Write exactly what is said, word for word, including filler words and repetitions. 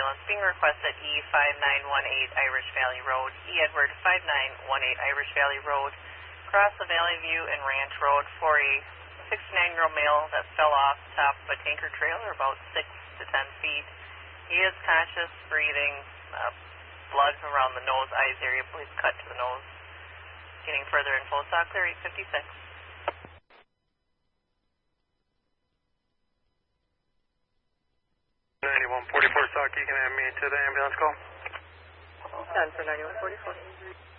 ambulance being requested E five nine one eight Irish Valley Road, E Edward five nine one eight Irish Valley Road, across the Valley View and Ranch Road for a sixty-nine-year-old male that fell off the top of a tanker trailer about six to ten feet. He is conscious, breathing, uh, blood around the nose, eyes area, police cut to the nose. Getting further info, Saw clear eight fifty-six. ninety-one forty-four, Saw, you can have me to the ambulance call. Done for ninety-one forty-four.